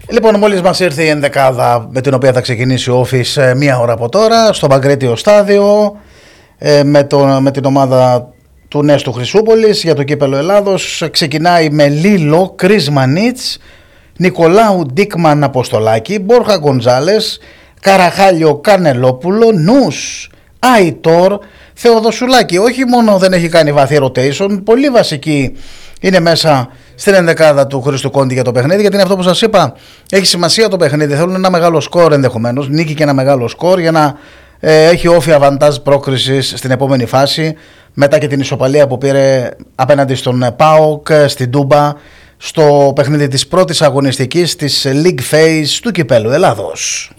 Λοιπόν, μόλις μας ήρθε η ενδεκάδα με την οποία θα ξεκινήσει ο Όφης μία ώρα από τώρα στο Παγκρίτιο Στάδιο με την ομάδα του Νέστου Χρυσούπολης για το κύπελλο Ελλάδος. Ξεκινάει με Λίλο, Κρίς Μανίτς, Νικολάου Ντίκμαν Αποστολάκη, Μπόρχα Γκοντζάλες, Καραχάλιο Κανελόπουλο, Νους, Άιτορ, Θεοδοσουλάκη. Όχι μόνο δεν έχει κάνει βαθύ rotation, πολύ βασική είναι μέσα στην ενδεκάδα του Χρήστου Κόντι για το παιχνίδι, γιατί είναι αυτό που σας είπα, έχει σημασία το παιχνίδι. Θέλουν ένα μεγάλο σκορ ενδεχομένως, νίκη και ένα μεγάλο σκορ για να έχει όφη αβαντάζ πρόκρισης στην επόμενη φάση, μετά και την ισοπαλία που πήρε απέναντι στον ΠΑΟΚ στην Τούμπα στο παιχνίδι της πρώτης αγωνιστικής της League Phase του κυπέλλου Ελλάδος.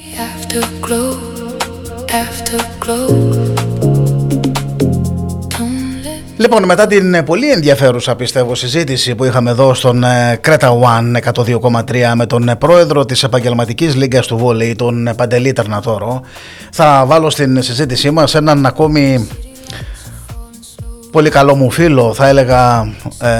Λοιπόν, μετά την πολύ ενδιαφέρουσα πιστεύω συζήτηση που είχαμε εδώ στον Κρέτα One 102,3 με τον πρόεδρο της επαγγελματικής λίγκας του βόλεϊ, τον Παντελή Τερνατόρο, θα βάλω στην συζήτησή μας έναν ακόμη πολύ καλό μου φίλο, θα έλεγα.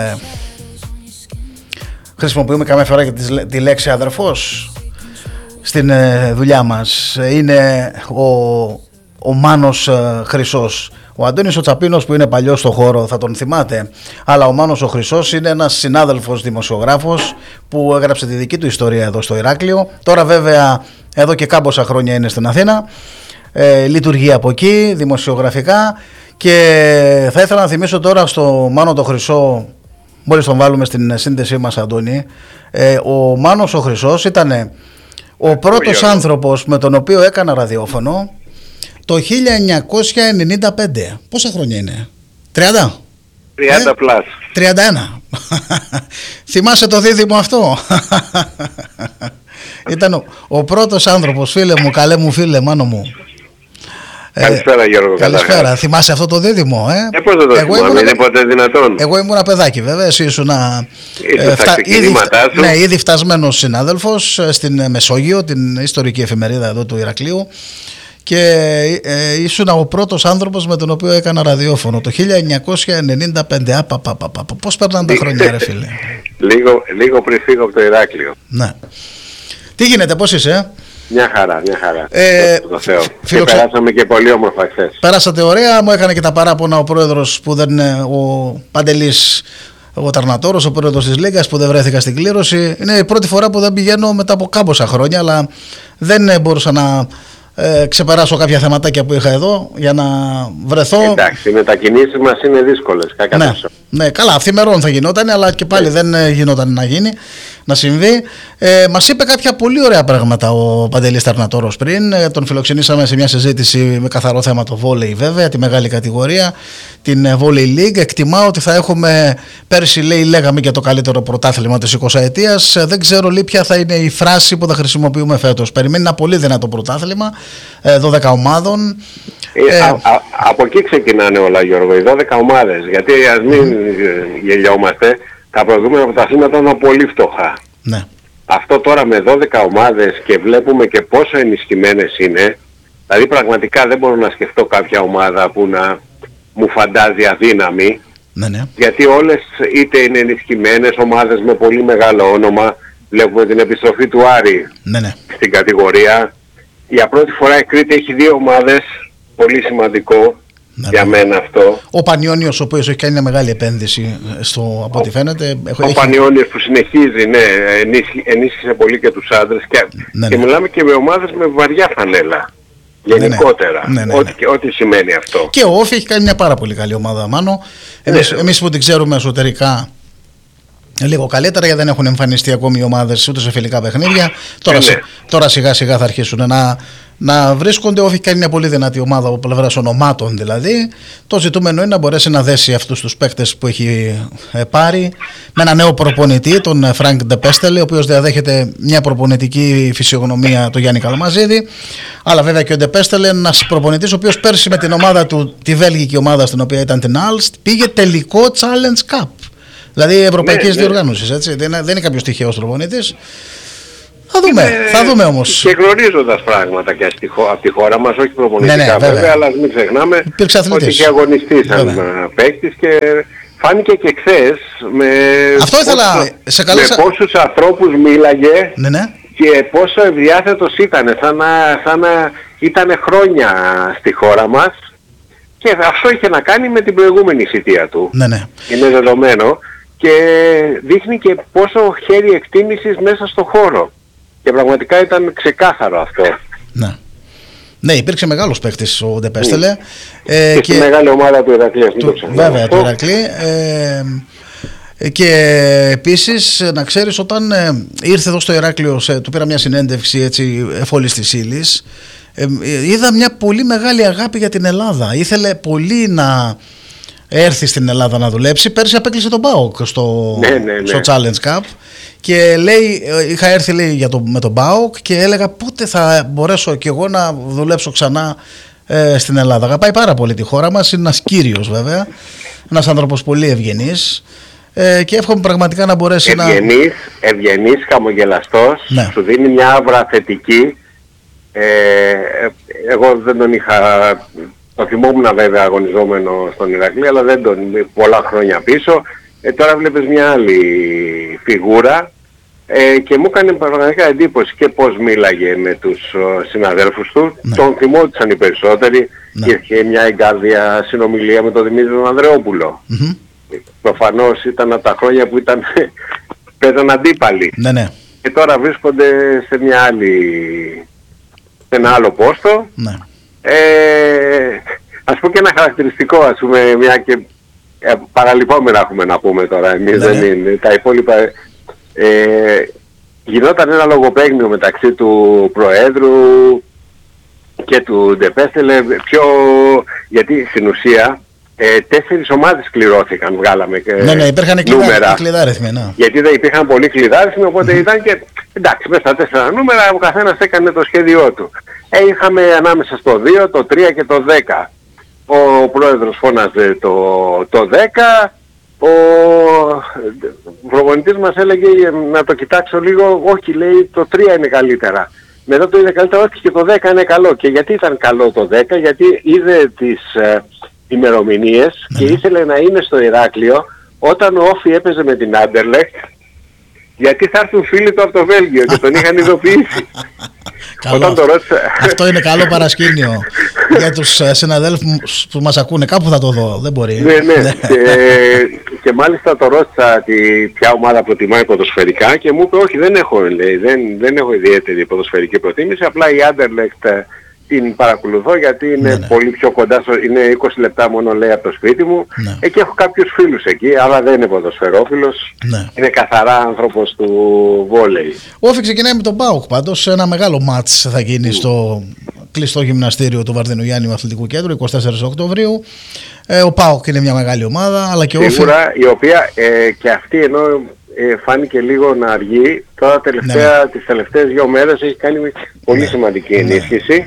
Χρησιμοποιούμε καμιά φορά και τη λέξη αδερφός στην δουλειά μας. Είναι ο Μάνος Χρυσός. Ο Αντώνης ο Τσαπίνος που είναι παλιός στο χώρο θα τον θυμάται, αλλά ο Μάνος ο Χρυσός είναι ένας συνάδελφος δημοσιογράφος που έγραψε τη δική του ιστορία εδώ στο Ηράκλειο. Τώρα βέβαια εδώ και κάμποσα χρόνια είναι στην Αθήνα, λειτουργεί από εκεί δημοσιογραφικά, και θα ήθελα να θυμίσω τώρα στο Μάνο το Χρυσό, μόλις τον βάλουμε στην σύνδεσή μας Αντώνη, ο Μάνος ο Χρυσός ήταν ο πρώτος άνθρωπος με τον οποίο έκανα ραδιόφωνο το 1995. Πόσα χρόνια είναι? 30? 30 πλάς. 31. Θυμάσαι το δίδυμο αυτό? Ήταν ο πρώτος άνθρωπος, φίλε μου, καλέ μου φίλε, Μάνο μου. Καλησπέρα Γιώργο. Καλησπέρα. Θυμάσαι αυτό το δίδυμο? Πώς δεν το θυμάμαι, είναι ποτέ δυνατόν. Εγώ ήμουν παιδάκι βέβαια, εσύ ήσουν ήδη φτασμένος συνάδελφος στην Μεσόγειο, την ιστορική εφημερίδα εδώ του Ηρακλείου, και ήσουν ο πρώτος άνθρωπος με τον οποίο έκανα ραδιόφωνο το 1995. Πώς περνάνε τα χρόνια ρε φίλε? Λίγο πριν φύγω από το Ηράκλειο. Ναι. Τι γίνεται, πώς είσαι? Μια χαρά. Το Θεό. Και περάσαμε και πολύ όμορφα χθες. Πέρασατε ωραία, μου έκανε και τα παράπονα ο πρόεδρος που δεν, ο Παντελής ο Τερνατόρος, ο πρόεδρος της Λίγκας, που δεν βρέθηκα στην κλήρωση. Είναι η πρώτη φορά που δεν πηγαίνω μετά από κάμποσα χρόνια, αλλά δεν μπορούσα να ξεπεράσω κάποια θεματάκια που είχα εδώ για να βρεθώ. Εντάξει, οι μετακινήσεις μας είναι δύσκολες. Ναι, καλά, αυθημερών θα γινόταν, αλλά και πάλι δεν γινόταν να συμβεί. Μας είπε κάποια πολύ ωραία πράγματα ο Παντελής Τερνατόρος πριν. Τον φιλοξενήσαμε σε μια συζήτηση με καθαρό θέμα το βόλεϊ, βέβαια, τη μεγάλη κατηγορία, την Volley League. Εκτιμάω ότι θα έχουμε, πέρσι λέγαμε για το καλύτερο πρωτάθλημα της 20ετίας. Δεν ξέρω ποια θα είναι η φράση που θα χρησιμοποιούμε φέτος. Περιμένει ένα πολύ δυνατό πρωτάθλημα, 12 ομάδων. Από εκεί ξεκινάνε όλα Γιώργο, οι 12 ομάδες, γιατί ας μην γελιόμαστε, τα προηγούμενα πρωταθλήματα ήταν πολύ φτωχά. Ναι. Αυτό τώρα με 12 ομάδες και βλέπουμε και πόσο ενισχυμένες είναι, δηλαδή πραγματικά δεν μπορώ να σκεφτώ κάποια ομάδα που να μου φαντάζει αδύναμη, ναι. Γιατί όλες είτε είναι ενισχυμένες ομάδες με πολύ μεγάλο όνομα. Βλέπουμε την επιστροφή του Άρη στην κατηγορία. Για πρώτη φορά η Κρήτη έχει 2 ομάδες, πολύ σημαντικό για μένα αυτό. Ο Πανιώνιος, ο οποίος έχει κάνει μια μεγάλη επένδυση από ό,τι φαίνεται. Πανιώνιος που συνεχίζει, ενίσχυσε πολύ και τους άντρες και μιλάμε και με ομάδες με βαριά φανέλα. Γενικότερα, ό,τι σημαίνει αυτό. Και ο Όφη έχει κάνει μια πάρα πολύ καλή ομάδα, Μάνο. Εμείς που την ξέρουμε εσωτερικά λίγο καλύτερα, γιατί δεν έχουν εμφανιστεί ακόμη οι ομάδες ούτε σε φιλικά παιχνίδια. Τώρα σιγά σιγά θα αρχίσουν να βρίσκονται. Όφη κάνει μια πολύ δυνατή ομάδα από πλευράς ονομάτων δηλαδή. Το ζητούμενο είναι να μπορέσει να δέσει αυτούς τους παίκτες που έχει πάρει με ένα νέο προπονητή, τον Φρανκ Ντεπέστελε, ο οποίος διαδέχεται μια προπονητική φυσιογνωμία, το Γιάννη Καλαμαζίδη. Αλλά βέβαια και ο Ντεπέστελε, ένας προπονητής ο οποίος πέρσι με την ομάδα του, τη βέλγικη ομάδα στην οποία ήταν την Άλστ, πήγε τελικό Challenge Cup. Δηλαδή ευρωπαϊκής διοργάνωσης, έτσι. Δεν είναι κάποιος τυχαίος προπονητής. Θα δούμε όμως. Και γνωρίζοντας πράγματα και από τη χώρα μας, όχι προπονητικά βέβαια, αλλά μην ξεχνάμε ότι είχε αγωνιστεί σαν παίκτης και φάνηκε και χθες με πόσους ανθρώπους μίλαγε και πόσο ευδιάθετος ήταν, σαν να ήταν χρόνια στη χώρα μας, και αυτό είχε να κάνει με την προηγούμενη θητεία του. Ναι. Είναι δεδομένο, και δείχνει και πόσο χέρι εκτίμησης μέσα στο χώρο, και πραγματικά ήταν ξεκάθαρο αυτό. Ναι, υπήρξε μεγάλος παίκτης ο Ντεπέστελε. Και στη μεγάλη ομάδα του Ηρακλή. Βέβαια, του Ηρακλή. Και επίσης να ξέρεις, όταν ήρθε εδώ στο Ηράκλειο, του πήρα μια συνέντευξη έτσι εφόλης της ύλης, είδα μια πολύ μεγάλη αγάπη για την Ελλάδα. Ήθελε πολύ να έρθει στην Ελλάδα να δουλέψει. Πέρσι απέκλεισε τον ΠΑΟΚ στο Challenge Cup, και λέει, είχα έρθει λέει, με τον ΠΑΟΚ και έλεγα πότε θα μπορέσω κι εγώ να δουλέψω ξανά στην Ελλάδα. Αγαπάει πάρα πολύ τη χώρα μας, είναι ένας κύριος βέβαια, ένας άνθρωπος πολύ ευγενής, και εύχομαι πραγματικά να μπορέσει ευγενής, χαμογελαστός, σου δίνει μια άβρα θετική. Εγώ δεν τον είχα, το θυμόμουν βέβαια αγωνιζόμενο στον Ηρακλή, αλλά δεν τον πολλά χρόνια πίσω. Τώρα βλέπεις μια άλλη φιγούρα, και μου έκανε πραγματικά εντύπωση και πώς μίλαγε με τους συναδέλφους του. Τον θυμόντουσαν οι περισσότεροι. Είχε μια εγκάρδια συνομιλία με τον Δημήτρη τον Ανδρεόπουλο. Προφανώς ήταν από τα χρόνια που παίζαν αντίπαλοι. Και τώρα βρίσκονται σε ένα άλλο πόστο. Ας πω και ένα χαρακτηριστικό, ας πούμε, μια και παραλυπόμενα έχουμε να πούμε τώρα, εμείς δεν είναι, τα υπόλοιπα. Γινόταν ένα λογοπαίγνιο μεταξύ του Προέδρου και του Ντεπέστελε, γιατί στην ουσία 4 ομάδες κληρώθηκαν, βγάλαμε υπήρχαν νούμερα. Κλειδάριθμοι, γιατί δεν υπήρχαν πολλοί κλειδάριθμοι, οπότε ήταν και εντάξει, μέσα στα 4 νούμερα ο καθένας έκανε το σχέδιό του. Είχαμε ανάμεσα στο 2, το 3 και το 10. Ο πρόεδρος φώναζε το 10, ο προπονητής μας έλεγε να το κοιτάξω λίγο, όχι λέει το 3 είναι καλύτερα. Μετά το είδε καλύτερα, όχι και το 10 είναι καλό. Και γιατί ήταν καλό το 10, γιατί είδε τις ημερομηνίες και ήθελε να είναι στο Ηράκλειο όταν ο Όφι έπαιζε με την Άντερλεχτ, γιατί θα έρθουν φίλοι του από το Βέλγιο και τον είχαν ειδοποιήσει. Όταν το ρώτησα... Αυτό είναι καλό παρασκήνιο για τους συναδέλφους που μας ακούνε. Κάπου θα το δω, δεν μπορεί. Ναι. Και μάλιστα το ρώτησα ποια ομάδα προτιμάει ποδοσφαιρικά και μου είπε όχι, δεν έχω ιδιαίτερη ποδοσφαιρική προτίμηση, απλά η Άντερλεχτ την παρακολουθώ γιατί είναι πολύ πιο κοντά, είναι 20 λεπτά μόνο λέει από το σπίτι μου, και έχω κάποιους φίλους εκεί, αλλά δεν είναι ποδοσφαιρόφιλος, είναι καθαρά άνθρωπος του βόλεϊ. Ο Όφη ξεκινάει με τον ΠΑΟΚ πάντως, ένα μεγάλο μάτς θα γίνει στο κλειστό γυμναστήριο του Βαρδινογιάννιου Αθλητικού Κέντρου, 24 Οκτωβρίου. Ο ΠΑΟΚ είναι μια μεγάλη ομάδα, αλλά και ο Όφη... Σίγουρα, η οποία και αυτή ενώ φάνηκε λίγο να αργεί, τώρα τις τελευταίες 2 μέρες έχει κάνει πολύ σημαντική ενίσχυση.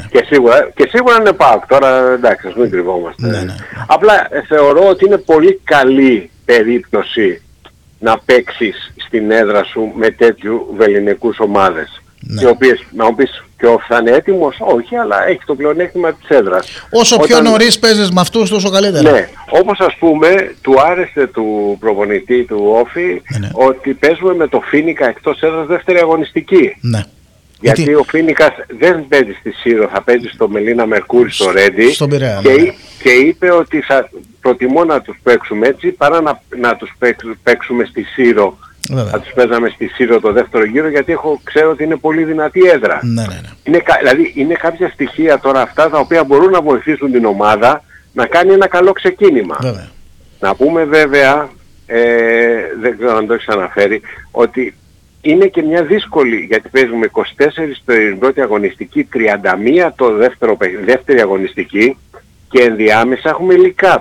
Και σίγουρα είναι ΠΑΟΚ, τώρα εντάξει, ας μην κρυβόμαστε. Απλά θεωρώ ότι είναι πολύ καλή περίπτωση να παίξεις στην έδρα σου με τέτοιου βελληνικούς ομάδες. Οι οποίες, να μου πεις, και ο θα είναι έτοιμος, όχι, αλλά έχει το πλεονέκτημα της έδρας. Όσο πιο νωρίς παίζεις με αυτούς, τόσο καλύτερα. Ναι, όπως ας πούμε, του άρεσε του προπονητή του Όφη ότι παίζουμε με το Φίνικα εκτός έδρας δεύτερη αγωνιστική. Γιατί ο Φίνικας δεν παίζει στη Σύρο, θα παίζει στο Μελίνα Μερκούρι, στο Ρέντι. Και είπε ότι θα προτιμώ να τους παίξουμε έτσι παρά να τους παίξουμε στη Σύρο. Θα τους παίζαμε στη Σύρο το δεύτερο γύρο, γιατί ξέρω ότι είναι πολύ δυνατή έδρα. Δηλαδή είναι κάποια στοιχεία τώρα αυτά τα οποία μπορούν να βοηθήσουν την ομάδα να κάνει ένα καλό ξεκίνημα. Να πούμε βέβαια, δεν ξέρω αν το έχεις αναφέρει, ότι είναι και μια δύσκολη, γιατί παίζουμε 24 στην πρώτη αγωνιστική, 31 το δεύτερη αγωνιστική και ενδιάμεσα έχουμε League Cup.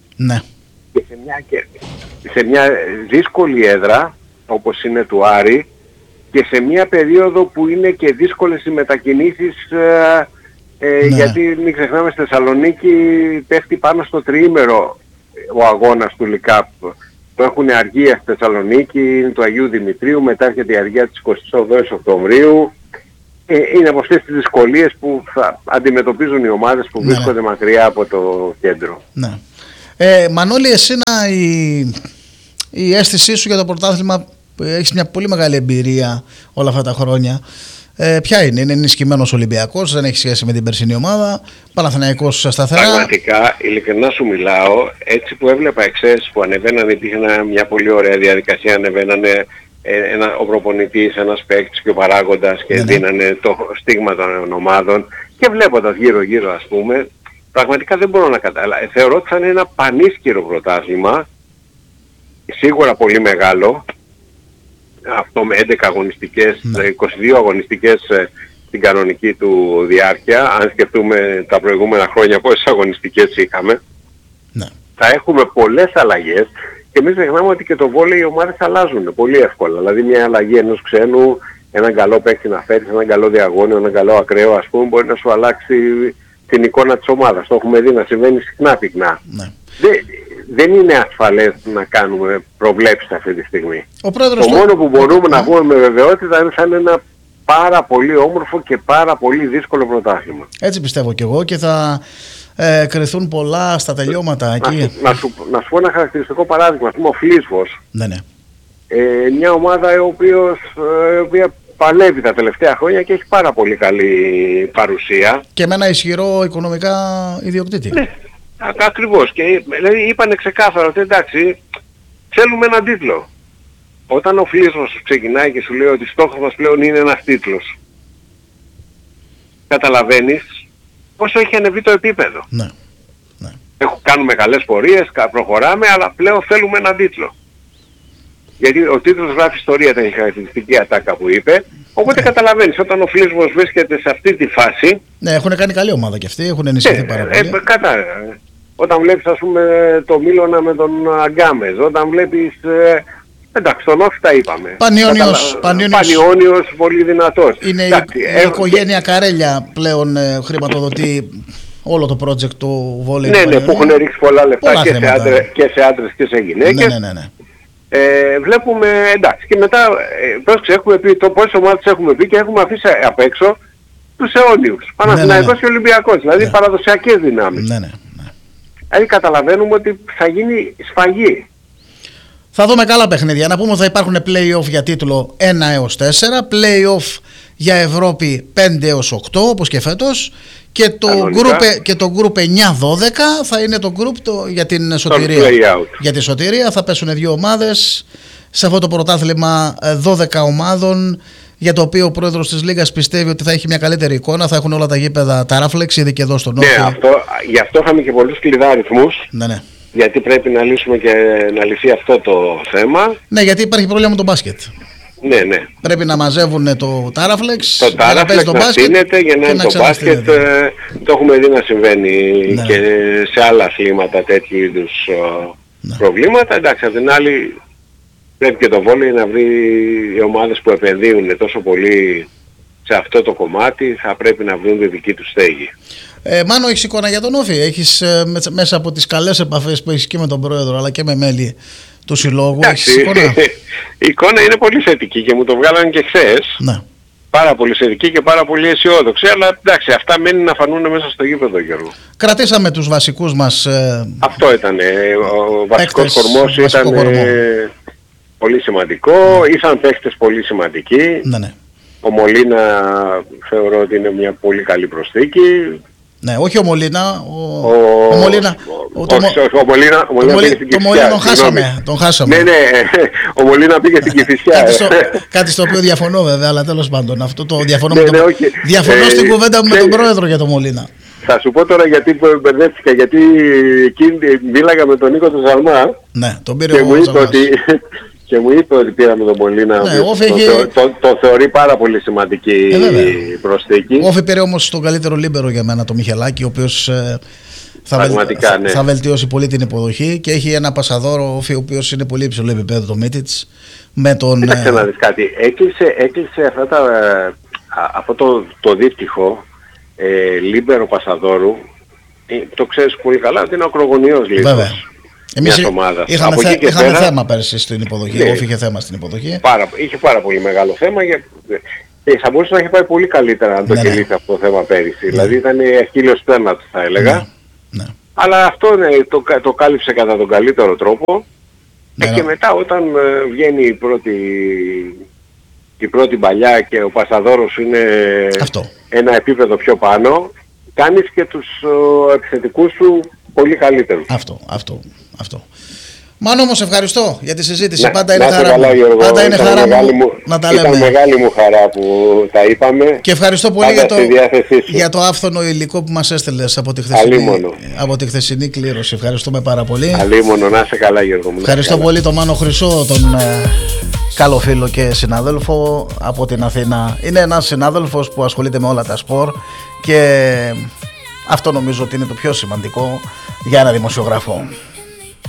Και σε μια δύσκολη έδρα όπως είναι του Άρη και σε μια περίοδο που είναι και δύσκολες οι μετακινήσεις, γιατί μην ξεχνάμε στη Θεσσαλονίκη πέφτει πάνω στο τριήμερο ο αγώνας του ΛΙΚΑΠ. Το έχουν αργία στη Θεσσαλονίκη, είναι του Αγίου Δημητρίου, μετά έρχεται η αργία της 28 Οκτωβρίου. Είναι από αυτές τις δυσκολίες που θα αντιμετωπίζουν οι ομάδες που βρίσκονται μακριά από το κέντρο. Μανώλη, εσένα η αίσθησή σου για το πρωτάθλημα έχεις μια πολύ μεγάλη εμπειρία όλα αυτά τα χρόνια. Ποια είναι ενισχυμένος Ολυμπιακός, δεν έχει σχέση με την περσινή ομάδα, Παναθηναϊκός σταθερά. Πραγματικά, ειλικρινά σου μιλάω, έτσι που έβλεπα εχθές που ανεβαίνανε, υπήρχε μια πολύ ωραία διαδικασία, ανεβαίνανε ο προπονητής, ένας παίκτης και ο παράγοντας και δίνανε το στίγμα των ομάδων και βλέποντας γύρω-γύρω ας πούμε, πραγματικά δεν μπορώ να καταλάβω. Θεωρώ ότι θα είναι ένα πανίσχυρο πρωτάθλημα, σίγουρα πολύ μεγάλο, αυτό με 11 αγωνιστικές, 22 αγωνιστικές στην κανονική του διάρκεια, αν σκεφτούμε τα προηγούμενα χρόνια πόσες αγωνιστικές είχαμε, θα έχουμε πολλές αλλαγές και μην ξεχνάμε ότι και το βόλεϊ οι ομάδες αλλάζουν πολύ εύκολα. Δηλαδή μια αλλαγή ενός ξένου, έναν καλό παίκτη να φέρεις, έναν καλό διαγώνιο, έναν καλό ακραίο ας πούμε, μπορεί να σου αλλάξει την εικόνα της ομάδας. Το έχουμε δει να συμβαίνει συχνά πυκνά. Δεν είναι ασφαλές να κάνουμε προβλέψεις αυτή τη στιγμή. Το μόνο που μπορούμε να πούμε με βεβαιότητα θα είναι ένα πάρα πολύ όμορφο και πάρα πολύ δύσκολο πρωτάθλημα. Έτσι πιστεύω κι εγώ και θα κρυθούν πολλά στα τελειώματα εκεί. Να σου πω ένα χαρακτηριστικό παράδειγμα. Ο Φλίσβος. Μια ομάδα η οποία παλεύει τα τελευταία χρόνια και έχει πάρα πολύ καλή παρουσία. Και με ένα ισχυρό οικονομικά ιδιοκτήτη. Ναι, ακριβώς. Και δηλαδή είπανε ξεκάθαρα ότι εντάξει, θέλουμε έναν τίτλο. Όταν ο Φλίσβος ξεκινάει και σου λέει ότι στόχος μας πλέον είναι ένας τίτλος, καταλαβαίνεις πόσο έχει ανεβεί το επίπεδο. Ναι. Κάνουμε καλές πορείες, προχωράμε, αλλά πλέον θέλουμε έναν τίτλο. Γιατί ο τίτλος γράφει ιστορία, ήταν η χαρακτηριστική ατάκα που είπε. Οπότε καταλαβαίνεις, όταν ο Φλίσβος βρίσκεται σε αυτή τη φάση... Ναι, έχουν κάνει καλή ομάδα και αυτοί, έχουν ενισχυθεί πάρα πολύ. Όταν βλέπεις ας πούμε το Μίλωνα με τον Αγκάμες, όταν βλέπεις... εντάξει, τον Όφη τα είπαμε. Πανιόνιος πολύ δυνατός. Είναι η οικογένεια Καρέλια πλέον χρηματοδοτεί όλο το project του βόλεϊ. Ναι, που έχουν ρίξει πολλά λεφτά και σε άντρες και σε γυναίκες. Ναι. Βλέπουμε, εντάξει, και μετά έχουμε πει πόσες ομάδες έχουμε πει και έχουμε αφήσει απ' έξω τους αιώνιους. Παναθηναϊκός και Ολυμπιακός, δηλαδή παραδοσιακές δυνάμεις. Δηλαδή καταλαβαίνουμε ότι θα γίνει σφαγή. Θα δούμε καλά παιχνίδια. Να πούμε ότι θα υπάρχουν play-off για τίτλο 1 έως 4, play-off για Ευρώπη 5 έως 8 όπως και φέτος και το group 9-12 θα είναι το group για την σωτηρία. Για τη σωτηρία θα πέσουν δύο ομάδες σε αυτό το πρωτάθλημα 12 ομάδων, για το οποίο ο πρόεδρος της Λίγας πιστεύει ότι θα έχει μια καλύτερη εικόνα, θα έχουν όλα τα γήπεδα ταράφλεξ ήδη και εδώ στον Όφη. Ναι, γι' αυτό είχαμε και πολλούς κλειδάριθμους. Ναι. Γιατί πρέπει να λύσουμε και να λυθεί αυτό το θέμα. Ναι, γιατί υπάρχει πρόβλημα με τον μπάσκετ. Ναι. Πρέπει να μαζεύουν το τάραφλεξ. Το τάραφλεξ να στείνεται για να είναι το μπάσκετ. Το έχουμε δει να συμβαίνει και σε άλλα αθλήματα τέτοιου είδους προβλήματα. Εντάξει, απ' την άλλη πρέπει και το βόλεϊ να βρει οι ομάδες που επενδύουν τόσο πολύ σε αυτό το κομμάτι, θα πρέπει να βρουν τη δική τους στέγη. Μάνο, έχεις εικόνα για τον Όφη? Έχεις μέσα από τις καλές επαφές που έχεις και με τον πρόεδρο αλλά και με μέλη του συλλόγου, έχεις εικόνα? Η εικόνα είναι πολύ θετική και μου το βγάλανε και χθες. Ναι. Πάρα πολύ θετική και πάρα πολύ αισιόδοξη, αλλά εντάξει, αυτά μένει να φανούν μέσα στο γήπεδο, Γιώργο. Κρατήσαμε τους βασικούς μας. Αυτό ήταν. Ο βασικός κορμός ήταν πολύ σημαντικό. Ήσαν παίχτες πολύ σημαντικοί. Ναι. Ο Μολίνα θεωρώ ότι είναι μια πολύ καλή προσθήκη. Ναι, όχι ο Μολίνα. Ο Μολίνα τον χάσαμε. Ναι, ο Μολίνα πήγε στην Κηφισιά. Κάτι στο οποίο διαφωνώ βέβαια, αλλά τέλος πάντων. Αυτό το διαφωνώ στην κουβέντα μου με τον πρόεδρο για τον Μολίνα. Θα σου πω τώρα γιατί μπερδεύτηκα, γιατί εκείνη μίλαγα με τον Νίκο του Ζαλμά. Ναι, τον πήρε ο Ζαλμάς. Και μου είπε ότι πήραμε τον Μολίνα, το θεωρεί πάρα πολύ σημαντική προσθήκη. Ο Όφη πήρε όμως τον καλύτερο λίμπερο για μένα, τον Μιχελάκη, ο οποίος θα βελτιώσει πολύ την υποδοχή και έχει ένα πασαδόρο ο Όφη, ο οποίος είναι πολύ υψηλό επίπεδο, το Μίτιτς. Κοίταξε να δεις κάτι, έκλεισε αυτό το δίπτυχο λίμπερο πασαδόρου, το ξέρεις πολύ καλά ότι είναι ο ακρογωνιός λίμπερος. Εμείς είχαμε θέμα πέρσι στην υποδοχή, ο Όφη είχε θέμα στην υποδοχή. Είχε πάρα πολύ μεγάλο θέμα και θα μπορούσε να έχει πάει πολύ καλύτερα αν το κυλήσει αυτό το θέμα πέρυσι. Δηλαδή ήταν αχίλιος πέρνατος θα έλεγα. Αλλά αυτό το κάλυψε κατά τον καλύτερο τρόπο Και μετά όταν βγαίνει η πρώτη παλιά και ο Πασαδόρος είναι ένα επίπεδο πιο πάνω, κάνεις και τους επιθετικούς σου πολύ καλύτερους. Αυτό. Μάνο, όμως ευχαριστώ για τη συζήτηση. Ναι, πάντα είναι χαρά μου. Πάντα είναι χαρά μου να τα λέμε. Ήταν μεγάλη μου χαρά που τα είπαμε. Και ευχαριστώ πολύ για το άφθονο υλικό που μας έστελες από τη χθεσινή κλήρωση. Ευχαριστούμε πάρα πολύ. Αλίμονο, να είσαι καλά, Γιώργο μου. Ευχαριστώ πολύ τον Μάνο Χρυσό, τον καλό φίλο και συνάδελφο από την Αθήνα. Είναι ένας συνάδελφος που ασχολείται με όλα τα σπορ και αυτό νομίζω ότι είναι το πιο σημαντικό για ένα δημοσιογράφο.